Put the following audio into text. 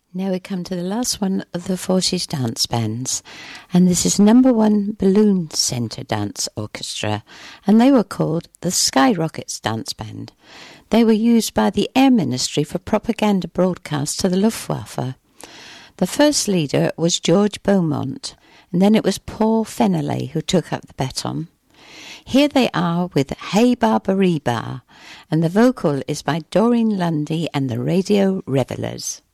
Now we come to the last one of the 40s dance bands, and this is number 1 Balloon Centre Dance Orchestra, and they were called the Skyrockets Dance Band. They were used by the Air Ministry for propaganda broadcasts to the Luftwaffe. The first leader was George Beaumont, and then it was Paul Feneley who took up the baton. Here they are with Hey Barbaree Bar, and the vocal is by Doreen Lundy and the Radio Revellers.